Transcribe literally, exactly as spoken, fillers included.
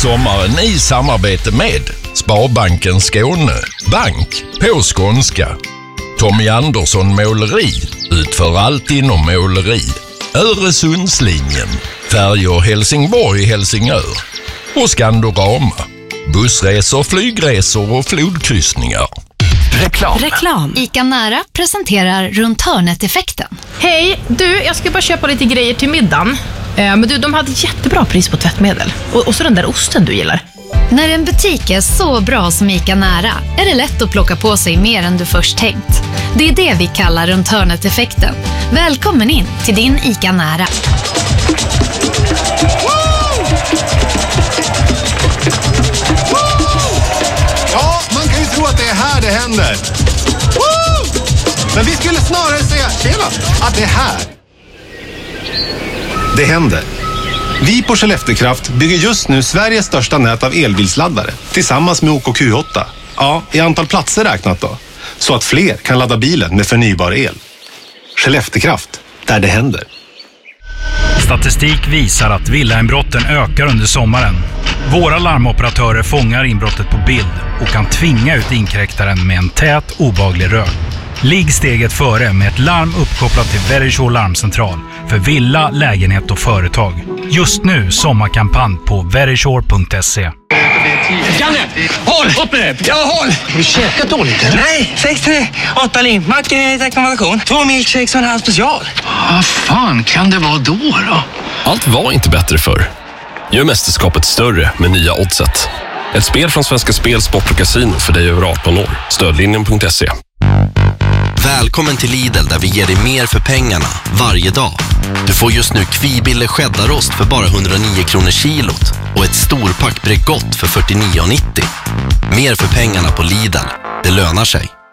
sommaren i samarbete med Sparbanken Skåne, bank på skånska. Tommy Andersson Måleri utför allt inom måleri. Öresundslinjen, färjor Helsingborg-Helsingör och Skandorama, bussresor, flygresor och flodkryssningar. Reklam. Reklam. ICA Nära presenterar Runt hörnet-effekten. Hej, du, jag ska bara köpa lite grejer till middagen. Eh, men du, de hade jättebra pris på tvättmedel. Och, och så den där osten du gillar. När en butik är så bra som ICA Nära är det lätt att plocka på sig mer än du först tänkt. Det är det vi kallar Runt hörnet-effekten. Välkommen in till din ICA Nära. Ja, man kan ju tro att det är här det händer. Men vi skulle snarare säga, tjena, att det är här det händer. Vi på Skelleftekraft bygger just nu Sveriges största nät av elbilsladdare tillsammans med O K Q åtta. Ja, i antal platser räknat då. Så att fler kan ladda bilen med förnybar el. Skelleftekraft, där det händer. Statistik visar att villainbrotten ökar under sommaren. Våra larmoperatörer fångar inbrottet på bild och kan tvinga ut inkräktaren med en tät, obehaglig rök. Ligg steget före med ett larm uppkopplat till Verisure larmcentral för villa, lägenhet och företag. Just nu sommarkampanj på verisure punkt se. Janne, håll! Upp med det! Ja, håll! Har du käkat dåligt eller? Nej, sex tre, åtta limpmack i rekommendation. Två milkshakes och en halv special. Vad fan kan det vara då då? Allt var inte bättre förr. Gör mästerskapet större med nya Oddset. Ett spel från Svenska Spel, Sport och Casino för dig över arton år. Stödlinjen punkt se. Välkommen till Lidl där vi ger dig mer för pengarna varje dag. Du får just nu kvibille cheddarost för bara hundranio kronor kilot och ett storpack Bregott för fyrtionio nittio. Mer för pengarna på Lidl. Det lönar sig.